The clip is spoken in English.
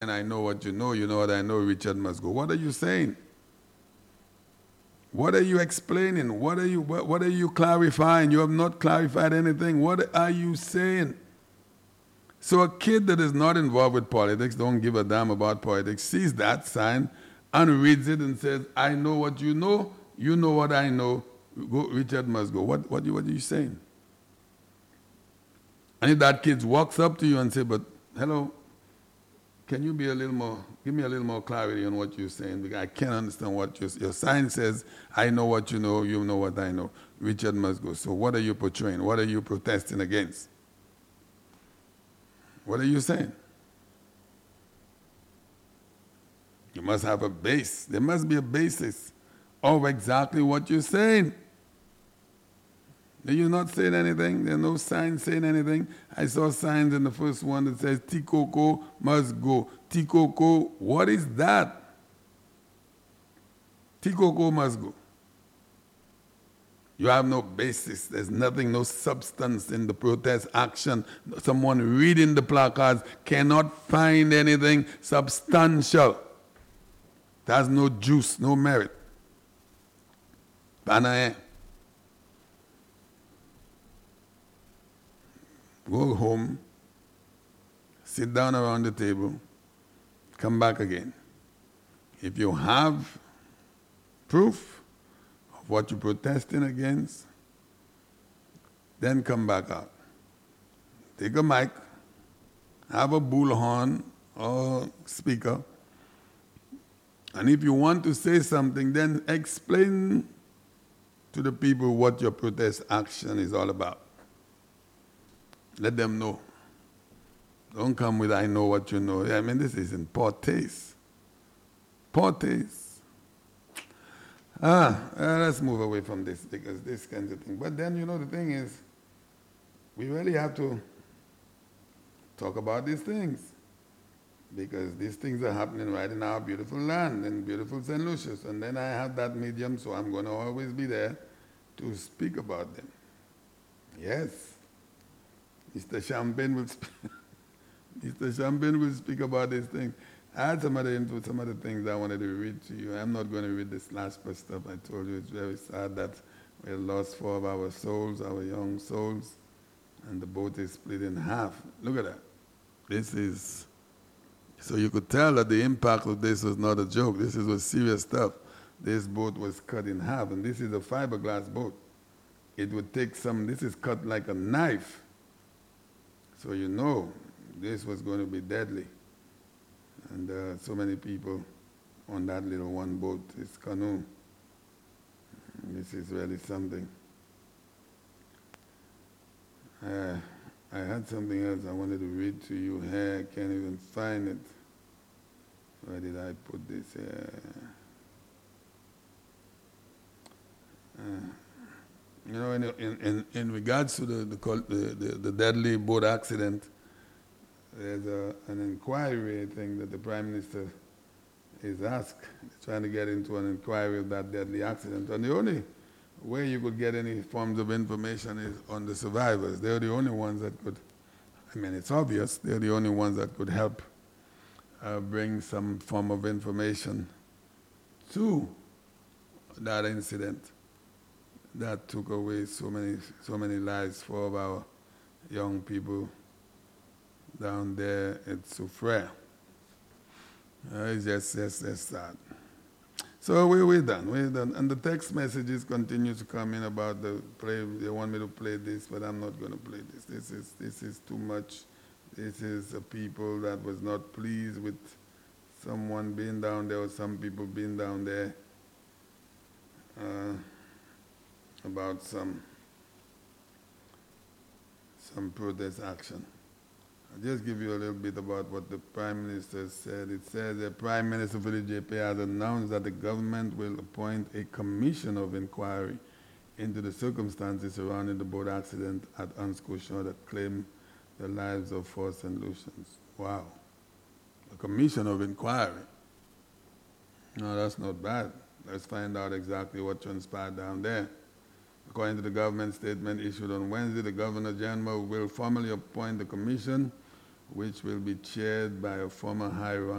saying, I know what you know what I know, Richard must go. What are you saying? What are you explaining? What are you clarifying? You have not clarified anything. What are you saying? So a kid that is not involved with politics, don't give a damn about politics, sees that sign and reads it and says, I know what you know what I know, go, Richard must go. What are you saying? And if that kid walks up to you and says, but hello, can you be give me a little more clarity on what you're saying? Because I can't understand what your sign says, I know what you know what I know. Richard must go. So what are you portraying? What are you protesting against? What are you saying? You must have a base. There must be a basis of exactly what you're saying. Are you not saying anything? There are no signs saying anything. I saw signs in the first one that says Tikoko must go. Tikoko, what is that? Tikoko must go. You have no basis. There's nothing, no substance in the protest action. Someone reading the placards cannot find anything substantial. It has no juice, no merit. Panaye. Go home, sit down around the table, come back again. If you have proof of what you're protesting against, then come back out. Take a mic, have a bullhorn or speaker, and if you want to say something, then explain to the people what your protest action is all about. Let them know. Don't come with, I know what you know. I mean, this is in poor taste. Poor taste. Let's move away from this, because this kind of thing. But then, the thing is, we really have to talk about these things, because these things are happening right in our beautiful land, in beautiful St. Lucius. And then I have that medium, so I'm going to always be there to speak about them. Yes. Mr. Champagne will speak about these things. I had some other things I wanted to read to you. I'm not going to read this last stuff. I told you it's very sad that we lost 4 of our souls, our young souls, and the boat is split in half. Look at that. So you could tell that the impact of this was not a joke. This was serious stuff. This boat was cut in half, and this is a fiberglass boat. It would take this is cut like a knife. So this was going to be deadly. And so many people on that little one boat, this canoe. This is really something. I had something else I wanted to read to you here. I can't even find it. Where did I put this? In regards to the deadly boat accident, there's an inquiry, I think, that the Prime Minister is asked. He's trying to get into an inquiry of that deadly accident. And the only way you could get any forms of information is on the survivors. They're the only ones that could, it's obvious, they're the only ones that could help bring some form of information to that incident that took away so many lives, 4 of our young people down there at Soufrière. It's just sad. So we're done. And the text messages continue to come in about they want me to play this, but I'm not going to play this. This is too much. This is a people that was not pleased with someone being down there, or some people being down there, about some protest action. I'll just give you a little bit about what the Prime Minister said. It says the Prime Minister Philip JP has announced that the government will appoint a commission of inquiry into the circumstances surrounding the boat accident at Unsco Shore that claimed the lives of 4 St. Lucians. Wow. A commission of inquiry. No, that's not bad. Let's find out exactly what transpired down there. According to the government statement issued on Wednesday, the Governor General will formally appoint the commission, which will be chaired by a former high-ranking